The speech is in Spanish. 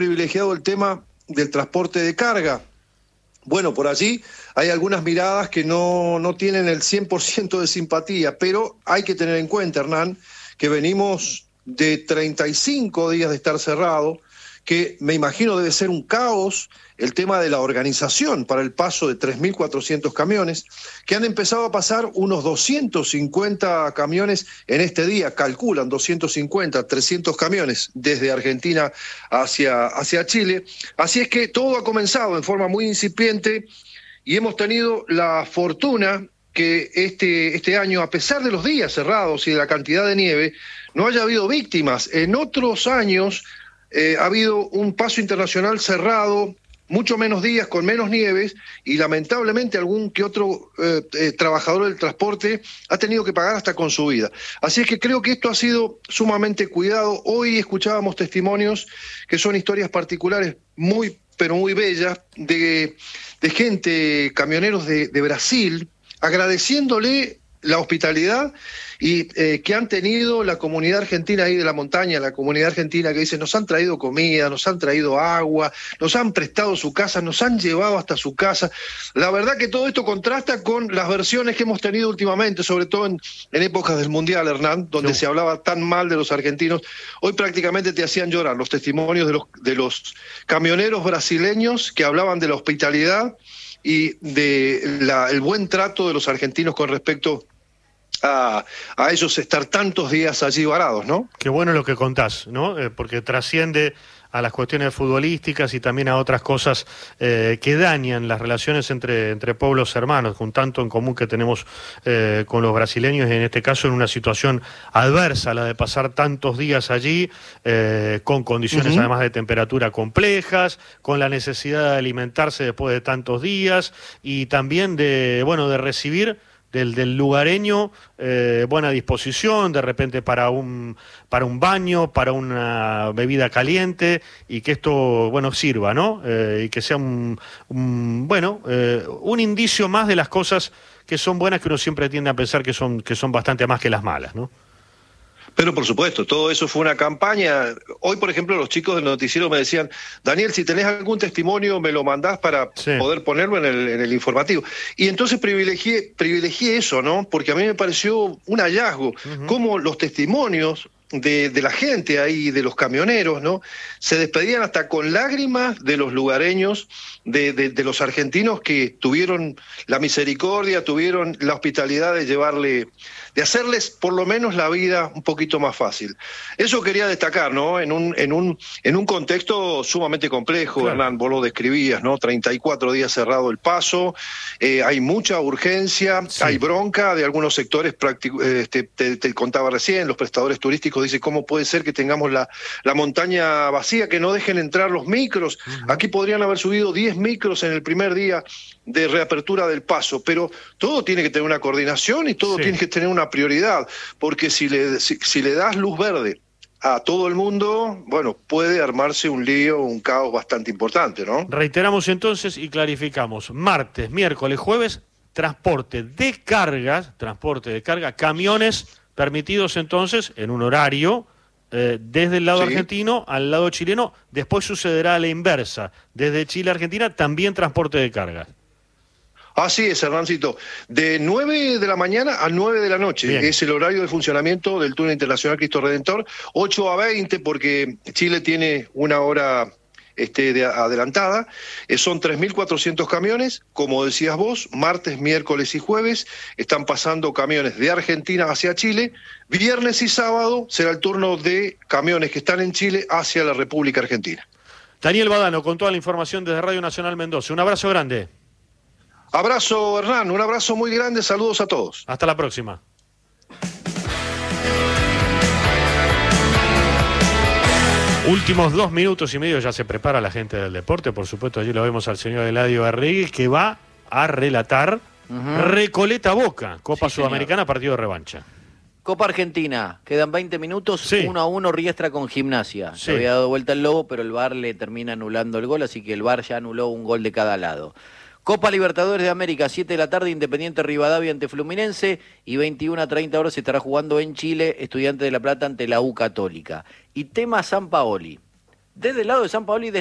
privilegiado el tema del transporte de carga. Bueno, por allí hay algunas miradas que no tienen el 100% de simpatía, pero hay que tener en cuenta, Hernán, que venimos de 35 días de estar cerrado, que me imagino debe ser un caos el tema de la organización para el paso de 3.400 camiones, que han empezado a pasar unos 250 camiones en este día, calculan 250, 300 camiones desde Argentina hacia Chile. Así es que todo ha comenzado en forma muy incipiente y hemos tenido la fortuna que este año, a pesar de los días cerrados y de la cantidad de nieve, no haya habido víctimas. En otros años ha habido un paso internacional cerrado, mucho menos días, con menos nieves, y lamentablemente algún que otro trabajador del transporte ha tenido que pagar hasta con su vida. Así es que creo que esto ha sido sumamente cuidado. Hoy escuchábamos testimonios que son historias particulares muy, pero muy bellas, de gente, camioneros de Brasil, agradeciéndole la hospitalidad y que han tenido la comunidad argentina ahí de la montaña, la comunidad argentina que dice, nos han traído comida, nos han traído agua, nos han prestado su casa, nos han llevado hasta su casa. La verdad que todo esto contrasta con las versiones que hemos tenido últimamente, sobre todo en épocas del Mundial, Hernán, donde se hablaba tan mal de los argentinos. Hoy prácticamente te hacían llorar los testimonios de los camioneros brasileños que hablaban de la hospitalidad y el buen trato de los argentinos con respecto a ellos estar tantos días allí varados, ¿no? Qué bueno lo que contás, ¿no? Porque trasciende a las cuestiones futbolísticas y también a otras cosas que dañan las relaciones entre pueblos hermanos, con tanto en común que tenemos con los brasileños, y en este caso en una situación adversa, la de pasar tantos días allí, con condiciones además de temperatura complejas, con la necesidad de alimentarse después de tantos días, y también de recibir del lugareño buena disposición, de repente para un baño, para una bebida caliente, y que esto sirva, ¿no? Y que sea un indicio más de las cosas que son buenas, que uno siempre tiende a pensar que son bastante más que las malas, ¿no? Pero por supuesto, todo eso fue una campaña. Hoy, por ejemplo, los chicos del noticiero me decían, Daniel, si tenés algún testimonio, me lo mandás para poder ponerlo en el informativo. Y entonces privilegié eso, ¿no? Porque a mí me pareció un hallazgo, cómo los testimonios de la gente ahí, de los camioneros, ¿no? Se despedían hasta con lágrimas de los lugareños, de los argentinos que tuvieron la misericordia, tuvieron la hospitalidad de hacerles por lo menos la vida un poquito más fácil. Eso quería destacar, ¿no? En un contexto sumamente complejo, claro. Hernán, vos lo describías, ¿no? 34 días cerrado el paso, hay mucha urgencia, hay bronca de algunos sectores, te contaba recién, los prestadores turísticos dicen, ¿cómo puede ser que tengamos la montaña vacía, que no dejen entrar los micros? Aquí podrían haber subido 10 micros en el primer día de reapertura del paso, pero todo tiene que tener una coordinación y todo tiene que tener una prioridad, porque si le das luz verde a todo el mundo, puede armarse un lío, un caos bastante importante, ¿no? Reiteramos entonces y clarificamos: martes, miércoles, jueves, transporte de carga, camiones permitidos entonces en un horario desde el lado argentino al lado chileno. Después sucederá a la inversa, desde Chile a Argentina también transporte de carga. Así es, Hernancito. De 9 de la mañana a 9 de la noche. Bien. Es el horario de funcionamiento del túnel internacional Cristo Redentor. 8 a 20, porque Chile tiene una hora adelantada. Son 3.400 camiones, como decías vos, martes, miércoles y jueves. Están pasando camiones de Argentina hacia Chile. Viernes y sábado será el turno de camiones que están en Chile hacia la República Argentina. Daniel Badano, con toda la información desde Radio Nacional Mendoza. Un abrazo grande. Abrazo, Hernán, un abrazo muy grande, saludos a todos. Hasta la próxima. Últimos 2 minutos y medio, ya se prepara la gente del deporte, por supuesto, allí lo vemos al señor Eladio Arregui, que va a relatar Recoleta Boca, Copa Sudamericana, partido de revancha. Copa Argentina, quedan 20 minutos, 1-1 Riestra con Gimnasia. Se había dado vuelta el Lobo, pero el VAR le termina anulando el gol, así que el VAR ya anuló un gol de cada lado. Copa Libertadores de América, 7 de la tarde, Independiente Rivadavia ante Fluminense, y 21:30 horas se estará jugando en Chile, Estudiantes de La Plata ante la U Católica. Y tema Sampaoli, desde el lado de San Paolo y